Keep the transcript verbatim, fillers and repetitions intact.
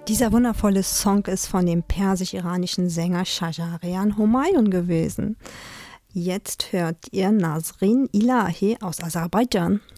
Dieser wundervolle Song ist von dem persisch-iranischen Sänger Shajarian Homayun gewesen. Jetzt hört ihr Nasrin Ilahi aus Aserbaidschan.